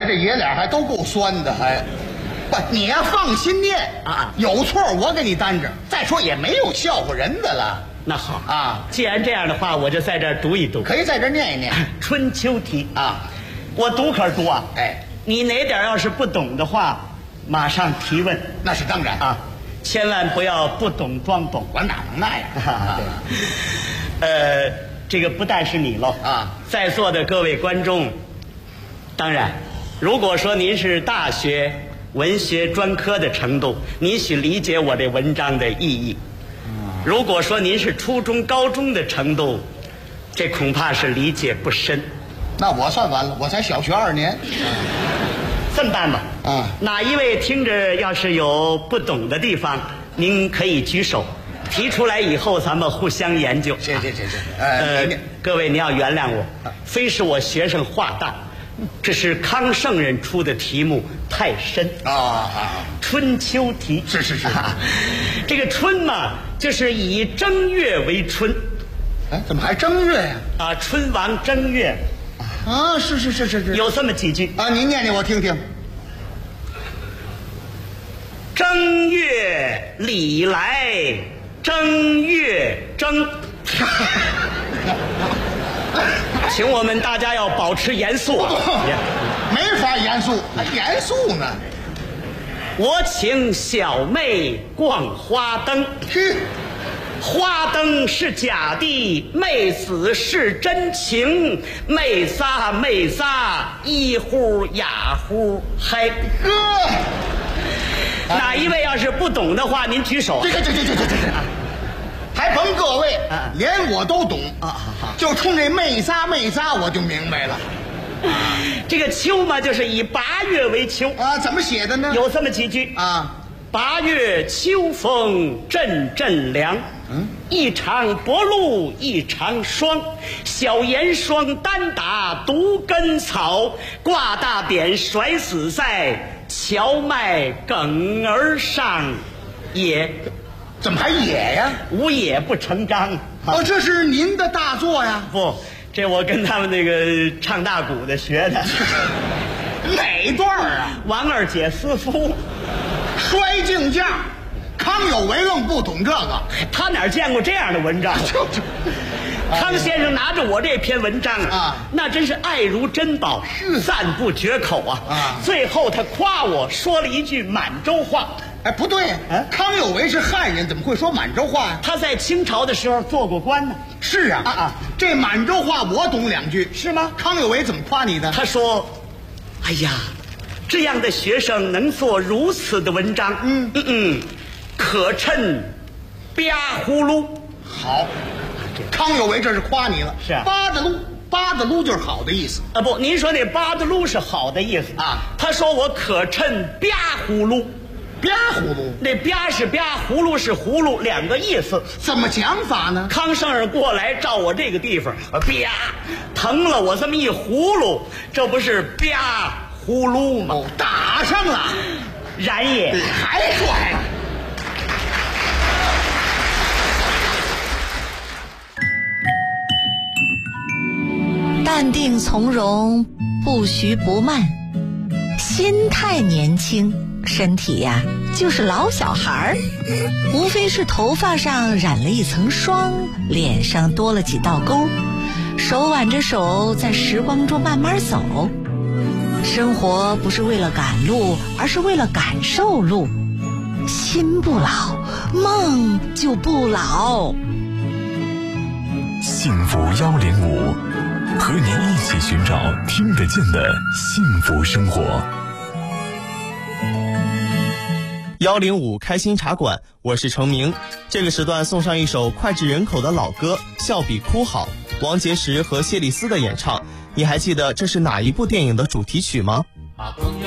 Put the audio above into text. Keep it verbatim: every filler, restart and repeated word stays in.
这爷俩还都够酸的，还不你呀放心念啊，有错我给你担着。再说也没有笑话人的了。 那好啊， 既然这样的话，我就在这儿读一读， 可以在这儿念一念春秋题啊。 我读可是读啊， 哎， 你哪点要是不懂的话，马上提问。 那是当然啊，千万不要不懂装懂， 我哪能那样啊？ 呃，这个不但是你喽啊， 在座的各位观众，当然，如果说您是大学文学专科的程度，您许理解我这文章的意义。如果说您是初中、高中的程度，这恐怕是理解不深。 那我算完了，我才小学二年。 这么办吧， 啊， 哪一位听着要是有不懂的地方，您可以举手，提出来以后咱们互相研究。 谢谢谢谢。 呃，各位你要原谅我，非是我学生话大，这是康圣人出的题目太深啊啊！ 春秋题是是是， 啊，这个春嘛，就是以正月为春。 哎，怎么还正月呀？ 啊，春王正月。 啊，是是是是是， 有这么几句啊，您念念我听听。 正月里来，正月正。请我们大家要保持严肃啊！ 没法严肃，还严肃呢。 我请小妹逛花灯，花灯是假的，妹子是真情，妹仨妹仨，一呼哑呼嗨。 哥， 哪一位要是不懂的话，您举手。 这个这这这这这这，还甭各位，连我都懂啊！就冲这妹仨妹仨，我就明白了。 这个秋嘛，就是以八月为秋啊，怎么写的呢？ 有这么几句啊。 八月秋风阵阵凉，嗯，一场薄露一场霜，小严霜单打独根草，挂大扁甩死在荞麦梗儿上也。 怎么还野呀？ 无野不成章。 哦，这是您的大作呀？ 不，这我跟他们那个唱大鼓的学的。 哪段啊？ 王二姐私夫摔镜架，康有为愣不懂这个， 他哪见过这样的文章？ 就就， 康先生拿着我这篇文章啊，那真是爱如珍宝，赞不绝口啊！啊，最后他夸我说了一句满洲话。 哎，不对，啊，康有为是汉人，怎么会说满洲话呀？ 他在清朝的时候做过官呢。 是啊，啊啊，这满洲话我懂两句， 是吗？ 康有为怎么夸你的？ 他说：“哎呀，这样的学生能做如此的文章，嗯嗯嗯，可称吧呼噜。” 好，康有为这是夸你了， 是啊， 巴的噜，巴的噜就是好的意思啊。不，您说那巴的噜是好的意思啊？ 他说我可称吧呼噜。 吧葫芦， 那吧是吧，葫芦是葫芦，两个意思。 怎么讲法呢？ 康圣人过来照我这个地方，吧，疼了我这么一葫芦，这不是吧葫芦吗？ 哦，打上了， 然也。 还拽。 淡定从容，不徐不慢，心态年轻，身体呀就是老小孩儿，无非是头发上染了一层霜，脸上多了几道沟，手挽着手在时光中慢慢走。生活不是为了赶路，而是为了感受路。心不老，梦就不老。 幸福幺零五，和您一起寻找听得见的幸福生活。 幺零五开心茶馆，我是程明。这个时段送上一首脍炙人口的老歌《笑比哭好》，王杰石和谢丽斯的演唱。你还记得这是哪一部电影的主题曲吗？